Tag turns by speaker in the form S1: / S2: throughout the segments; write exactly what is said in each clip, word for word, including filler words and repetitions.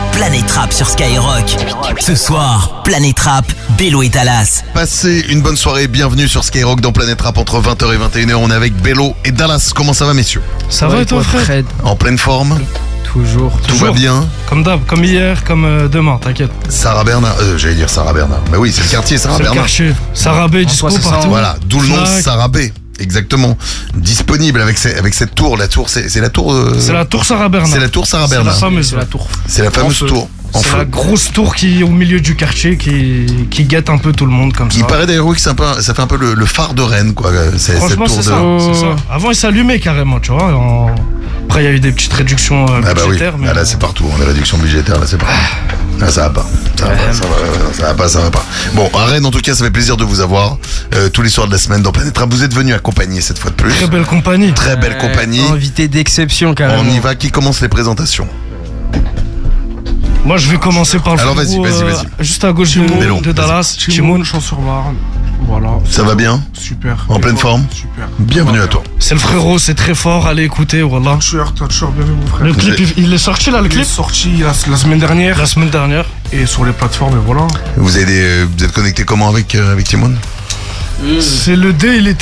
S1: Planète Rap sur Skyrock. Ce soir, Planète Rap, Bello et Dallas.
S2: Passez une bonne soirée, bienvenue sur Skyrock dans Planète Rap entre vingt heures et vingt et une heures. On est avec Bello et Dallas. Comment ça va, messieurs?
S3: Ça va et toi, Fred?
S2: En pleine forme?
S3: Toujours.
S2: Tout
S3: Toujours.
S2: va bien?
S3: Comme d'hab, comme hier, comme euh, demain, t'inquiète.
S2: Sarah Bernard, euh, j'allais dire Sarah Bernard. Bah oui, c'est le quartier Sarah
S3: C'est le
S2: Bernard.
S3: quartier. Sarah B, dispo
S4: c'est ça,
S3: partout.
S2: Voilà, d'où le nom
S3: Fnac.
S2: Sarah B. Exactement. Disponible avec, ces- avec cette tour. La tour, c'est c'est la tour. euh,
S3: C'est la tour Sarah Bernard.
S2: C'est la tour Sarah
S3: C'est la
S2: Bernard.
S3: fameuse.
S4: C'est la tour.
S2: C'est la fameuse
S3: En feu.
S2: tour. En
S3: C'est
S2: feu.
S3: la grosse tour qui est au milieu du quartier, qui, qui guette un peu tout le monde comme ça.
S2: Il paraît d'ailleurs oui, que c'est un peu, ça fait un peu le, le phare de Rennes, quoi. C'est cette
S3: Franchement,
S2: tour
S3: c'est
S2: de.
S3: ça, c'est ça. Avant, il s'allumait carrément, tu vois. en- Après, il y a eu des petites réductions euh,
S2: Ah bah oui,
S3: budgétaires. mais
S2: ah là c'est partout, hein, les réductions budgétaires, là c'est partout. Ah, ça va pas, ça va pas, ça va, ça va pas, ça va pas. Bon, à Rennes en tout cas, ça fait plaisir de vous avoir euh, tous les soirs de la semaine dans Planète Rap. Vous êtes venus accompagner cette fois de plus.
S3: Très belle compagnie.
S2: Très belle compagnie.
S4: Invité d'exception, carrément.
S2: On y va, qui commence les présentations?
S3: Moi, je vais commencer par le
S2: Alors, vas-y,
S3: frérot,
S2: vas-y,
S3: euh,
S2: vas-y.
S3: juste à gauche de,
S2: Bello,
S3: de Dallas.
S4: Timoun,
S3: Timoun.
S4: Champs-sur-Marne. Voilà.
S2: Ça va bien?
S4: Super.
S2: En
S4: Et
S2: pleine
S4: toi?
S2: forme?
S4: Super.
S2: Bienvenue
S4: Ça va
S2: à toi.
S3: C'est le frérot, c'est très fort. Allez écouter, voilà.
S4: Toucher, toucher, bienvenue mon frère.
S3: Le clip, il, il est sorti là, le
S4: Il est
S3: clip
S4: sorti la, la semaine dernière
S3: La semaine dernière.
S4: et sur les plateformes et voilà.
S2: Vous, avez des, euh, vous êtes connecté comment avec, euh, avec Timon?
S3: C'est le D, il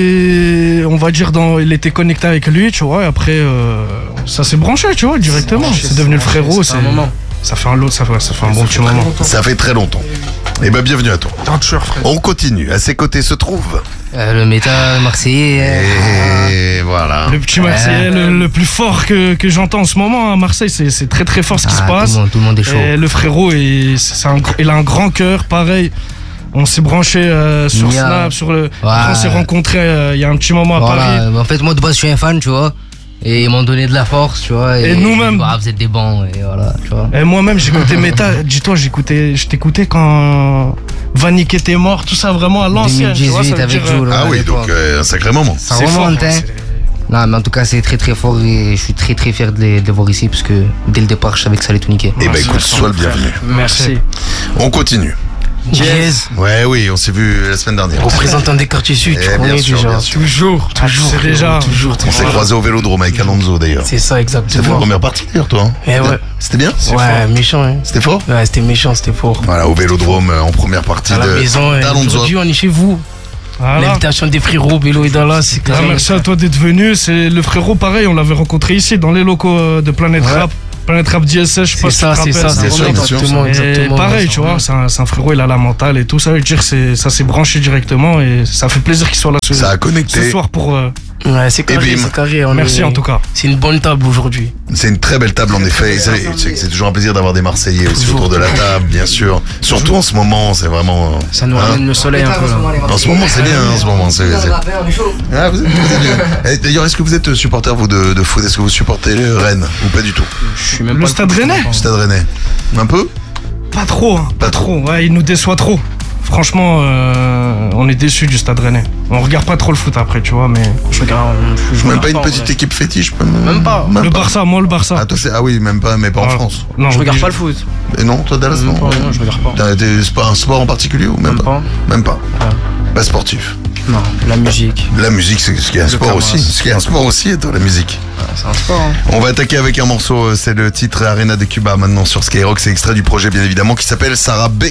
S3: était, on va dire, dans, il était connecté avec lui, tu vois, et après, euh, ça s'est branché, tu vois, directement.
S4: branché,
S3: C'est devenu le
S4: c'est branché,
S3: frérot,
S4: c'est
S3: c'est
S4: un moment.
S3: Ça fait un lot, ça fait, ça fait un bon petit
S4: Très
S3: moment.
S4: longtemps.
S2: Ça fait très longtemps. Et ben bienvenue à toi.
S4: Toucher, frère.
S2: On continue. À ses côtés se trouve.
S5: Euh, le métal marseillais. euh,
S2: Et voilà.
S3: Le petit Marseillais, le, le plus fort que, que j'entends en ce moment à Marseille, c'est c'est très très fort ce qui
S5: ah,
S3: se
S5: tout,
S3: passe.
S5: le monde, tout le monde est chaud.
S3: Et le frérot, est- c'est un- il a un grand cœur, pareil. On s'est branché euh, sur
S5: Mia.
S3: Snap, sur le.
S5: Ouais.
S3: On s'est rencontrés euh, il y a un petit moment à Paris.
S5: Voilà. En fait, moi de base, je suis un fan, tu vois. Et ils m'ont donné de la force, tu vois.
S3: Et nous-mêmes.
S5: Bah, vous êtes des bons, et voilà, tu vois.
S3: Et moi-même, j'écoutais Méta. Dis-toi, j'écoutais, je t'écoutais quand Vanik était mort, tout ça vraiment à l'ancienne. tu vois, ça
S5: deux mille dix-huit
S3: veut
S5: avec
S3: dire,
S5: Joe.
S2: Ah
S5: à
S2: oui,
S5: l'époque.
S2: donc euh, un sacré moment.
S5: Ça
S3: c'est fort,
S5: remonte, hein.
S3: c'est-
S5: Non, mais en tout cas, c'est très très fort et je suis très très fier de les, de les voir ici parce que dès le départ, je savais que ça allait tout niquer.
S2: Eh ben
S3: Merci,
S2: écoute,
S3: merci,
S2: sois le
S3: frère.
S2: bienvenu.
S3: Merci.
S2: On continue.
S5: Yes.
S2: Ouais, oui, on s'est vu la semaine dernière.
S4: Représentant des quartiers sud,
S2: Eh,
S4: tu
S2: bien
S4: connais
S2: sûr,
S4: déjà.
S2: bien sûr.
S4: Toujours,
S3: Ah, je sais déjà.
S4: Toujours,
S2: On s'est
S4: toujours.
S2: croisé au Vélodrome avec Alonso d'ailleurs.
S4: C'est ça,
S2: C'était la
S4: exactement.
S2: première partie d'ailleurs, toi. hein
S4: Eh ouais.
S2: C'était bien?
S4: Ouais, méchant, hein.
S2: C'était fort?
S4: Ouais, c'était méchant, c'était fort.
S2: Voilà, au Vélodrome euh, en première partie
S4: À la
S2: de
S4: maison, et
S2: d'Alonso.
S4: aujourd'hui, on est chez vous.
S3: Voilà.
S4: L'invitation des frérots, Bello et Dallas, c'est
S3: Ah,
S4: carrément.
S3: merci à toi d'être venu. C'est le frérot, pareil, on l'avait rencontré ici dans les locaux euh, de Planète
S4: Ouais.
S3: Rap. Planète Rap D S S, je sais pas
S4: C'est
S3: si
S4: ça,
S3: tu te
S4: c'est
S3: rappelles.
S4: ça,
S2: Bien
S4: c'est
S2: sûr, bien sûr.
S4: exactement,
S3: Et
S4: exactement.
S3: pareil,
S4: ça.
S3: tu vois, c'est un, c'est un frérot, il a la mentale et tout. Ça veut dire que c'est- ça s'est branché directement et ça fait plaisir qu'il soit là ce,
S2: Ça a
S3: ce
S2: connecté.
S3: soir pour. euh,
S4: Ouais, c'est carré,
S2: bim.
S4: c'est carré. on
S3: merci
S4: est-
S3: en tout cas.
S4: C'est une bonne table aujourd'hui.
S2: C'est une très belle table en effet. Et C'est c'est- c'est toujours un plaisir d'avoir des Marseillais aussi
S4: Toujours.
S2: autour de la table, bien sûr. Surtout en ce moment, c'est vraiment.
S4: Ça nous
S2: hein
S4: ramène le soleil un peu là.
S2: En ce moment, c'est bien. hein, En ce moment, c'est. c'est- Ah, vous êtes, vous êtes bien. Eh, D'ailleurs, est-ce que vous êtes supporter vous de, de foot? Est-ce que vous supportez Rennes ou pas du tout?
S4: Je suis même
S3: Le
S4: pas
S3: Stade Rennais
S2: Stade Rennais. Un peu?
S3: Pas trop, hein,
S2: Pas
S3: pas trop. Ouais, il nous déçoit trop. Franchement, euh, on est déçus du Stade Rennais. On regarde pas trop le foot après, tu vois, mais.
S4: Je regarde, je- je
S2: Même
S4: regarde
S2: pas une
S4: en
S2: petite
S4: vrai.
S2: équipe fétiche? pas-
S4: Même pas.
S3: Le Barça, moi le Barça.
S2: Ah, toi, c'est- ah oui, même pas, mais pas en
S3: Ah,
S2: France.
S3: Non,
S4: Je regarde
S3: obligé.
S4: pas le foot.
S2: Et non, toi, Dallas, non?
S4: Même pas, non, je regarde pas.
S2: T'as des sports- un sport en particulier ou même,
S4: Même pas.
S2: Même pas.
S4: Ouais.
S2: Pas sportif.
S4: Non, la musique.
S2: La musique, c'est ce qui est un
S4: Le
S2: sport
S4: Camas.
S2: aussi. Ce qui est un sport aussi, toi, la musique.
S4: Ouais, c'est un sport. Hein.
S2: On va attaquer avec un morceau, euh, c'est le titre Arena de Cuba maintenant sur Skyrock. C'est extrait du projet, bien évidemment, qui s'appelle Sarah B.